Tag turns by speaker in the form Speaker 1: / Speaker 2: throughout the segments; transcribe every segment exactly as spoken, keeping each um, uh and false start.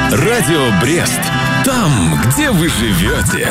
Speaker 1: Радио Брест. Там, где вы живете.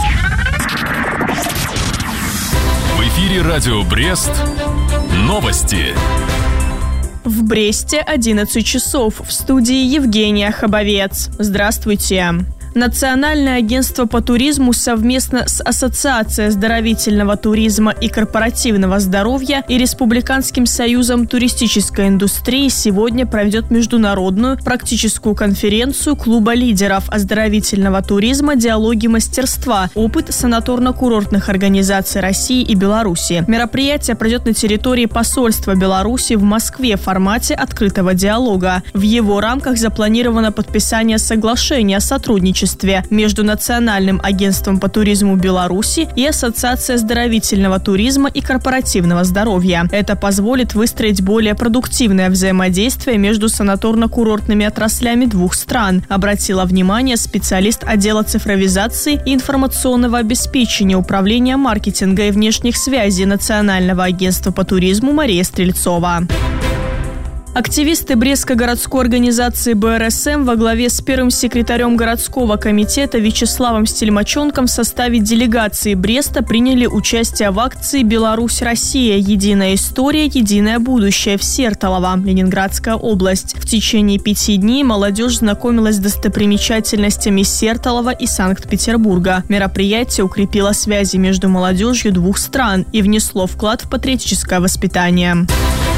Speaker 1: В эфире Радио Брест. Новости.
Speaker 2: В Бресте одиннадцать часов. В студии Евгения Хабовец. Здравствуйте. Национальное агентство по туризму совместно с Ассоциацией оздоровительного туризма и корпоративного здоровья и Республиканским союзом туристической индустрии сегодня проведет международную практическую конференцию Клуба лидеров оздоровительного туризма «Диалоги мастерства. Опыт санаторно-курортных организаций России и Беларуси». Мероприятие пройдет на территории посольства Беларуси в Москве в формате открытого диалога. В его рамках запланировано подписание соглашения о сотрудничестве между Национальным агентством по туризму Беларуси и Ассоциацией оздоровительного туризма и корпоративного здоровья. Это позволит выстроить более продуктивное взаимодействие между санаторно-курортными отраслями двух стран, обратила внимание специалист отдела цифровизации и информационного обеспечения Управления маркетинга и внешних связей Национального агентства по туризму Мария Стрельцова. Активисты Брестской городской организации бэ эр эс эм во главе с первым секретарем городского комитета Вячеславом Стельмаченком в составе делегации Бреста приняли участие в акции «Беларусь-Россия. Единая история. Единое будущее» в Сертолово, Ленинградская область. В течение пяти дней молодежь знакомилась с достопримечательностями Сертолова и Санкт-Петербурга. Мероприятие укрепило связи между молодежью двух стран и внесло вклад в патриотическое воспитание.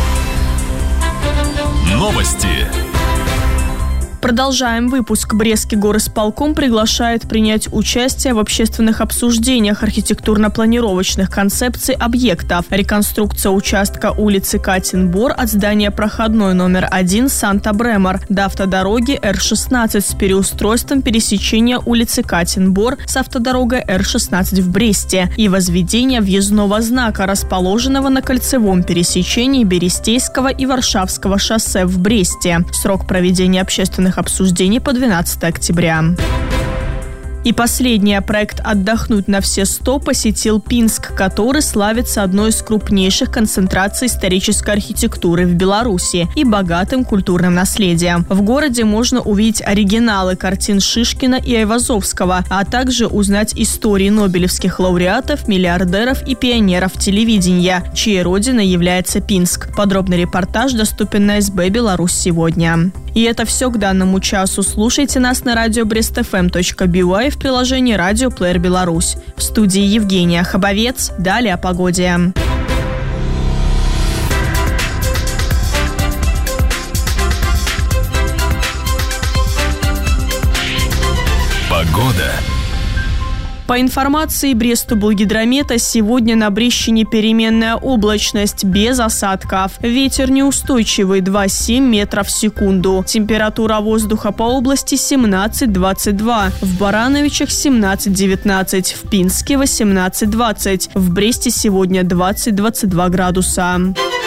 Speaker 1: Новости.
Speaker 2: Продолжаем выпуск. Брестский горисполком приглашает принять участие в общественных обсуждениях архитектурно-планировочных концепций объектов. Реконструкция участка улицы Катин-Бор от здания проходной номер один Санта-Бремор до автодороги эр шестнадцать с переустройством пересечения улицы Катин-Бор с автодорогой эр шестнадцать в Бресте и возведение въездного знака, расположенного на кольцевом пересечении Берестейского и Варшавского шоссе в Бресте. Срок проведения общественных обсуждений по двенадцатое октября. И последний проект «Отдохнуть на все сто» посетил Пинск, который славится одной из крупнейших концентраций исторической архипелагуры в Беларуси и богатым культурным наследием. В городе можно увидеть оригиналы картин Шишкина и Айвазовского, а также узнать истории нобелевских лауреатов, миллиардеров и пионеров телевидения, чьей родиной является Пинск. Подробный репортаж доступен на эс бэ Беларусь сегодня. И это все к данному часу. Слушайте нас на радио брест эф эм точка би уай в приложении «Радио Плеер Беларусь». В студии Евгения Хабовец. Далее о погоде.
Speaker 1: Погода.
Speaker 2: По информации Бресту-Булгидромета, сегодня на Брещине переменная облачность, без осадков. Ветер неустойчивый, два целых семь десятых метров в секунду. Температура воздуха по области семнадцать двадцать два. В Барановичах семнадцать девятнадцать. В Пинске восемнадцать двадцать. В Бресте сегодня двадцать двадцать два градуса.